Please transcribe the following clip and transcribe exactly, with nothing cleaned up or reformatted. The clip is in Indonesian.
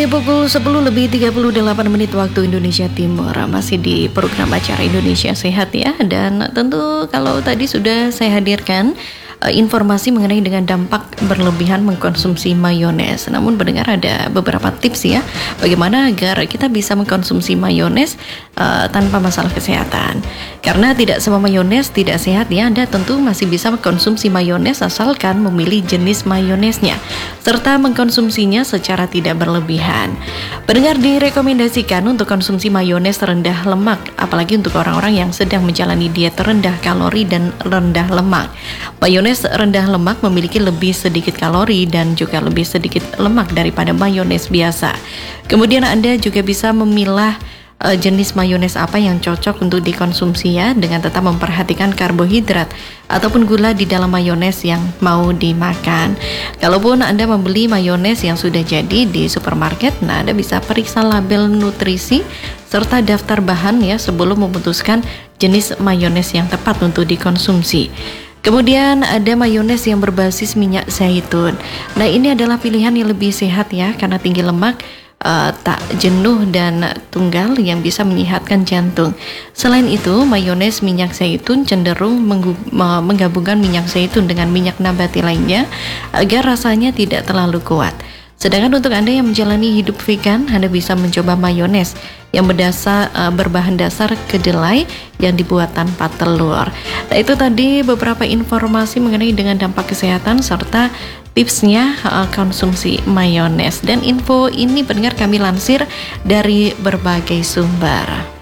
Pukul sepuluh lebih tiga puluh delapan menit waktu Indonesia Timur. Masih di program acara Indonesia Sehat ya. Dan tentu kalau tadi sudah saya hadirkan uh, informasi mengenai dengan dampak berlebihan mengkonsumsi mayones. Namun mendengar ada beberapa tips ya, bagaimana agar kita bisa mengkonsumsi mayones uh, tanpa masalah kesehatan. Karena tidak semua mayones tidak sehat ya. Anda tentu masih bisa mengkonsumsi mayones asalkan memilih jenis mayonesnya serta mengkonsumsinya secara tidak berlebihan. Pendengar direkomendasikan untuk konsumsi mayones rendah lemak, apalagi untuk orang-orang yang sedang menjalani diet rendah kalori dan rendah lemak. Mayones rendah lemak memiliki lebih sedikit kalori dan juga lebih sedikit lemak daripada mayones biasa. Kemudian Anda juga bisa memilah uh, jenis mayones apa yang cocok untuk dikonsumsi ya, dengan tetap memperhatikan karbohidrat ataupun gula di dalam mayones yang mau dimakan. Kalaupun Anda membeli mayones yang sudah jadi di supermarket, nah Anda bisa periksa label nutrisi serta daftar bahan ya sebelum memutuskan jenis mayones yang tepat untuk dikonsumsi. Kemudian ada mayones yang berbasis minyak zaitun. Nah ini adalah pilihan yang lebih sehat ya, karena tinggi lemak, Uh, tak jenuh dan tunggal yang bisa menyehatkan jantung. Selain itu, mayones minyak zaitun cenderung menggu- menggabungkan minyak zaitun dengan minyak nabati lainnya agar rasanya tidak terlalu kuat. Sedangkan untuk Anda yang menjalani hidup vegan, Anda bisa mencoba mayones yang berdasar uh, berbahan dasar kedelai yang dibuat tanpa telur. Nah, itu tadi beberapa informasi mengenai dengan dampak kesehatan serta tipsnya uh, konsumsi mayones. Dan info ini pendengar kami lansir dari berbagai sumber.